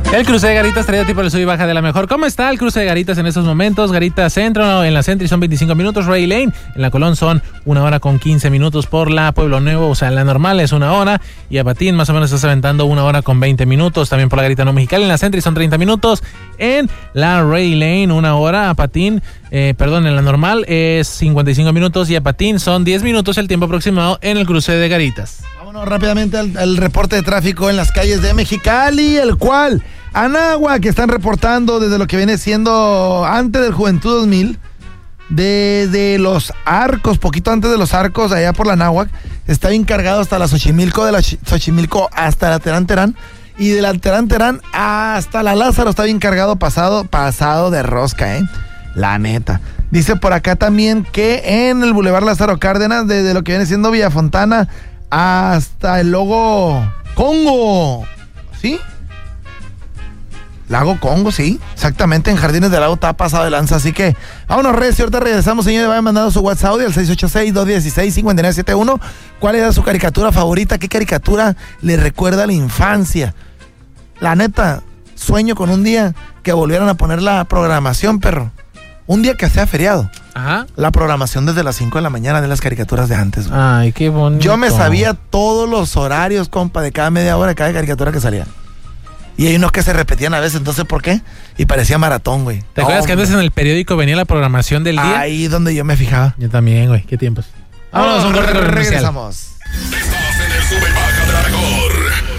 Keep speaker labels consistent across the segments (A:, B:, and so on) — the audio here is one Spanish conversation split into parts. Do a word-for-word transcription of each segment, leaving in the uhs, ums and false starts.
A: El cruce de Garitas traído tipo de sub y baja de la mejor. ¿Cómo está el cruce de Garitas en estos momentos? Garitas Centro, en la Sentry son veinticinco minutos, Ray Lane, en la Colón son una hora con quince minutos por la Pueblo Nuevo, o sea, en la normal es una hora, y a Patín más o menos estás aventando una hora con veinte minutos, también por la Garita No Mexicali, en la Sentry son treinta minutos, en la Ray Lane una hora, a Patín, eh, perdón, en la normal es cincuenta y cinco minutos, y a Patín son diez minutos el tiempo aproximado en el cruce de Garitas.
B: Vámonos rápidamente al, al reporte de tráfico en las calles de Mexicali, el cual Anáhuac, que están reportando desde lo que viene siendo antes del Juventud dos mil, desde los Arcos, poquito antes de los Arcos, allá por la Anáhuac, está bien cargado hasta la Xochimilco, de la Xochimilco hasta la Terán Terán, y de la Terán Terán hasta la Lázaro está bien cargado, pasado, pasado de rosca, ¿eh? La neta. Dice por acá también que en el Boulevard Lázaro Cárdenas, desde lo que viene siendo Villafontana hasta el Lago Congo, ¿sí? Lago Congo, sí, exactamente, en Jardines del Lago está pasado de lanza, así que vámonos, redes, y ahorita regresamos, señores, vayan mandando su WhatsApp audio al seis ocho seis, dos uno seis, cinco nueve siete uno. ¿Cuál era su caricatura favorita? ¿Qué caricatura le recuerda a la infancia? La neta, sueño con un día que volvieran a poner la programación, perro. Un día que sea feriado.
A: Ajá.
B: La programación desde las cinco de la mañana de las caricaturas de antes, güey.
A: Ay, qué bonito.
B: Yo me sabía todos los horarios, compa, de cada media hora, de cada caricatura que salía. Y hay unos que se repetían a veces, entonces, ¿por qué? Y parecía maratón, güey.
A: ¿Te acuerdas que antes en el periódico venía la programación del día?
B: Ahí donde yo me fijaba.
A: Yo también, güey. ¿Qué tiempos? Vámonos,
B: oh,
A: un corte comercial.
B: Regresamos.
C: Estás en el sube y baja de la mejor.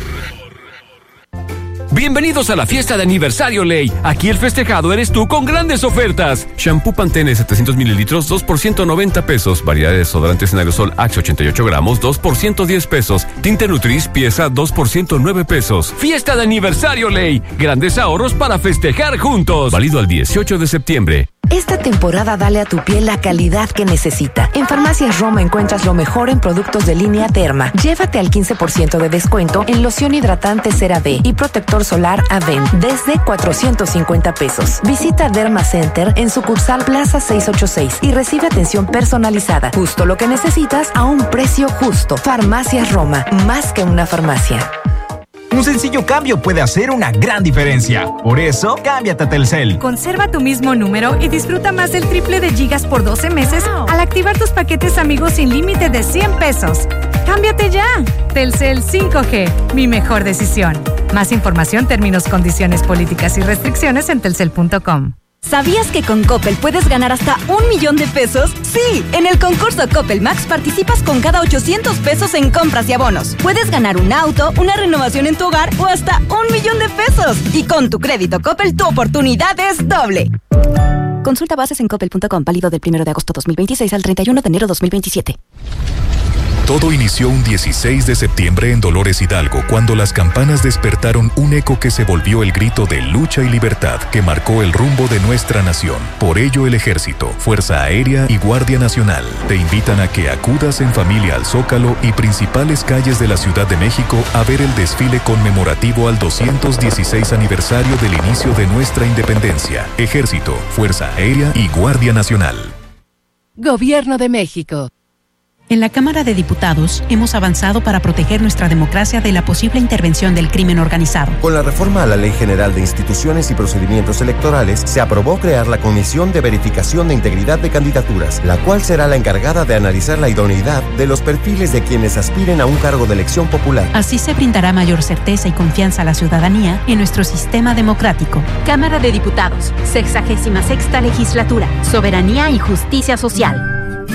C: Bienvenidos a la fiesta de aniversario Ley. Aquí el festejado eres tú con grandes ofertas. Shampoo Pantene setecientos mililitros, dos por ciento noventa pesos. Variedad de desodorantes en aerosol Axe ochenta y ocho gramos, dos por ciento diez pesos. Tinte Nutris pieza, dos por ciento nueve pesos. Fiesta de aniversario Ley. Grandes ahorros para festejar juntos. Válido al dieciocho de septiembre.
D: Esta temporada dale a tu piel la calidad que necesita. En Farmacias Roma encuentras lo mejor en productos de línea Derma. Llévate al quince por ciento de descuento en loción hidratante CeraVe y protector solar Aven desde cuatrocientos cincuenta pesos. Visita Derma Center en sucursal Plaza seiscientos ochenta y seis y recibe atención personalizada. Justo lo que necesitas a un precio justo. Farmacias Roma, más que una farmacia.
E: Un sencillo cambio puede hacer una gran diferencia. Por eso, cámbiate a Telcel.
F: Conserva tu mismo número y disfruta más del triple de gigas por doce meses al activar tus paquetes amigos sin límite de cien pesos. ¡Cámbiate ya! Telcel cinco G, mi mejor decisión. Más información, términos, condiciones, políticas y restricciones en telcel punto com.
G: ¿Sabías que con Coppel puedes ganar hasta un millón de pesos? Sí, en el concurso Coppel Max participas con cada ochocientos pesos en compras y abonos. Puedes ganar un auto, una renovación en tu hogar o hasta un millón de pesos. Y con tu crédito Coppel, tu oportunidad es doble.
H: Consulta bases en coppel punto com, válido del primero de agosto dos mil veintiséis al treinta y uno de enero dos mil veintisiete.
I: Todo inició un dieciséis de septiembre en Dolores Hidalgo, cuando las campanas despertaron un eco que se volvió el grito de lucha y libertad que marcó el rumbo de nuestra nación. Por ello, el Ejército, Fuerza Aérea y Guardia Nacional te invitan a que acudas en familia al Zócalo y principales calles de la Ciudad de México a ver el desfile conmemorativo al doscientos dieciséis aniversario del inicio de nuestra independencia. Ejército, Fuerza Aérea y Guardia Nacional.
J: Gobierno de México.
K: En la Cámara de Diputados hemos avanzado para proteger nuestra democracia de la posible intervención del crimen organizado.
L: Con la reforma a la Ley General de Instituciones y Procedimientos Electorales, se aprobó crear la Comisión de Verificación de Integridad de Candidaturas, la cual será la encargada de analizar la idoneidad de los perfiles de quienes aspiren a un cargo de elección popular.
K: Así se brindará mayor certeza y confianza a la ciudadanía en nuestro sistema democrático.
M: Cámara de Diputados, sexagésima sexta legislatura, Soberanía y Justicia Social.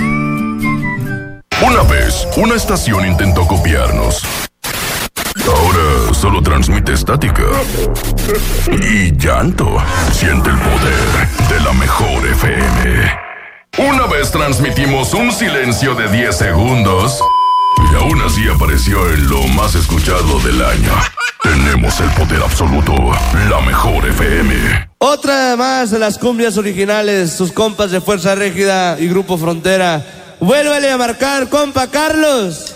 C: Una vez, una estación intentó copiarnos. Ahora solo transmite estática y llanto. Siente el poder de la mejor F M. Una vez transmitimos un silencio de diez segundos y aún así apareció en lo más escuchado del año. Tenemos el poder absoluto, la mejor F M.
N: Otra más de las cumbias originales, sus compas de Fuerza Régida y Grupo Frontera. Vuélvele a marcar, compa Carlos.